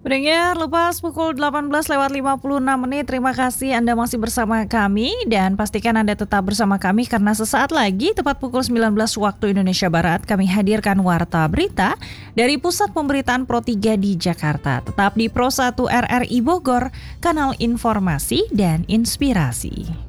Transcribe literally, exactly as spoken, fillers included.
Pendengar, lepas pukul delapan belas lewat lima puluh enam menit, terima kasih Anda masih bersama kami dan pastikan Anda tetap bersama kami karena sesaat lagi tepat pukul sembilan belas waktu Indonesia Barat kami hadirkan Warta Berita dari Pusat Pemberitaan Pro tiga di Jakarta. Tetap di Pro satu R R I Bogor, kanal informasi dan inspirasi.